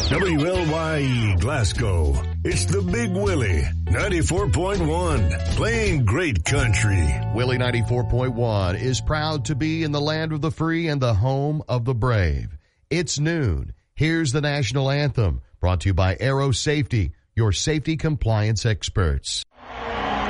WLYE Glasgow. It's the Big Willie, 94.1, playing great country. Willie 94.1 is proud to be in the land of the free and the home of the brave. It's noon. Here's the national anthem, brought to you by Aero Safety, your safety compliance experts.